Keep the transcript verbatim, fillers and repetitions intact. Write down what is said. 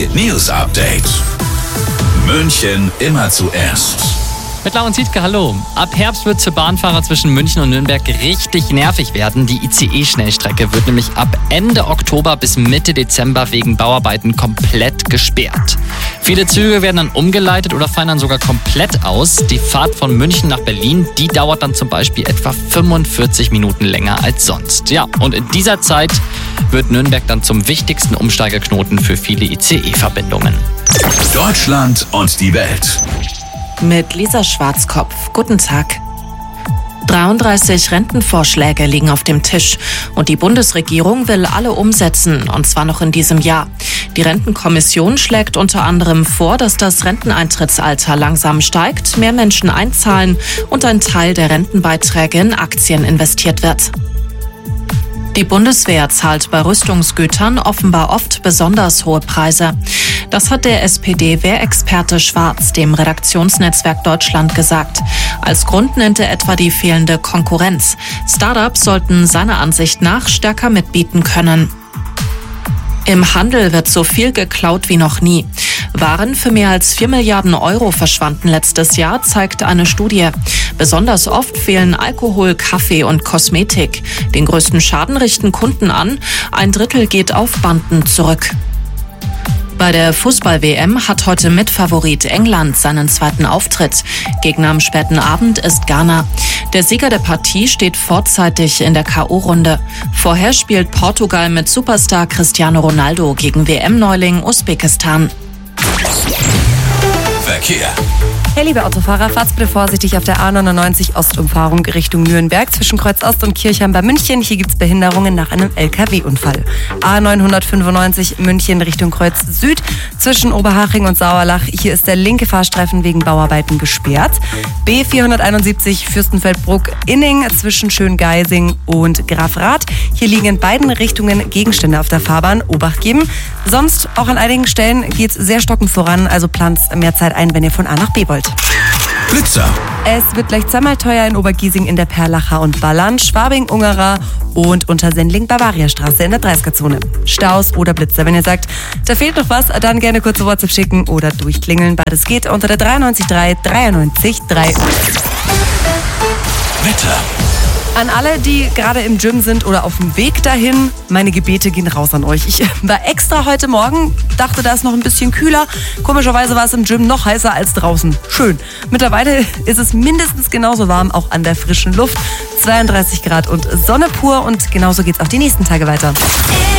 News Update. München immer zuerst. Mit Laura und Zietke, hallo. Ab Herbst wird es für Bahnfahrer zwischen München und Nürnberg richtig nervig werden. Die I C E-Schnellstrecke wird nämlich ab Ende Oktober bis Mitte Dezember wegen Bauarbeiten komplett gesperrt. Viele Züge werden dann umgeleitet oder fallen dann sogar komplett aus. Die Fahrt von München nach Berlin, die dauert dann zum Beispiel etwa fünfundvierzig Minuten länger als sonst. Ja, und in dieser Zeit wird Nürnberg dann zum wichtigsten Umsteigeknoten für viele I C E-Verbindungen. Deutschland und die Welt. Mit Lisa Schwarzkopf. Guten Tag. dreiunddreißig Rentenvorschläge liegen auf dem Tisch und die Bundesregierung will alle umsetzen, und zwar noch in diesem Jahr. Die Rentenkommission schlägt unter anderem vor, dass das Renteneintrittsalter langsam steigt, mehr Menschen einzahlen und ein Teil der Rentenbeiträge in Aktien investiert wird. Die Bundeswehr zahlt bei Rüstungsgütern offenbar oft besonders hohe Preise. Das hat der S P D-Wehrexperte Schwarz dem Redaktionsnetzwerk Deutschland gesagt. Als Grund nennt er etwa die fehlende Konkurrenz. Startups sollten seiner Ansicht nach stärker mitbieten können. Im Handel wird so viel geklaut wie noch nie. Waren für mehr als vier Milliarden Euro verschwanden letztes Jahr, zeigt eine Studie. Besonders oft fehlen Alkohol, Kaffee und Kosmetik. Den größten Schaden richten Kunden an. Ein Drittel geht auf Banden zurück. Bei der Fußball-W M hat heute Mitfavorit England seinen zweiten Auftritt. Gegner am späten Abend ist Ghana. Der Sieger der Partie steht vorzeitig in der K O-Runde. Vorher spielt Portugal mit Superstar Cristiano Ronaldo gegen W M-Neuling Usbekistan. Verkehr. Hey, liebe Autofahrer, fahrt's bitte vorsichtig auf der A neunundneunzig Ostumfahrung Richtung Nürnberg zwischen Kreuz Ost und Kirchheim bei München. Hier gibt's Behinderungen nach einem L K W-Unfall. A neunhundertfünfundneunzig München Richtung Kreuz Süd zwischen Oberhaching und Sauerlach. Hier ist der linke Fahrstreifen wegen Bauarbeiten gesperrt. B vierhunderteinundsiebzig Fürstenfeldbruck-Inning zwischen Schöngeising und Grafrath. Hier liegen in beiden Richtungen Gegenstände auf der Fahrbahn. Obacht geben. Sonst auch an einigen Stellen geht's sehr stockend voran, also plant mehr Zeit ein, wenn ihr von A nach B wollt. Blitzer. Es wird gleich zweimal teuer in Obergiesing in der Perlacher und Ballern, Schwabing, Ungerer und Untersendling, Bavariastraße in der dreißiger-Zone. Staus oder Blitzer. Wenn ihr sagt, da fehlt noch was, dann gerne kurze WhatsApp schicken oder durchklingeln. Beides geht unter der dreiundneunzig drei dreiundneunzig drei. Wetter. An alle, die gerade im Gym sind oder auf dem Weg dahin, meine Gebete gehen raus an euch. Ich war extra heute Morgen, dachte, da ist noch ein bisschen kühler. Komischerweise war es im Gym noch heißer als draußen. Schön. Mittlerweile ist es mindestens genauso warm, auch an der frischen Luft. zweiunddreißig Grad und Sonne pur, und genauso geht's auch die nächsten Tage weiter.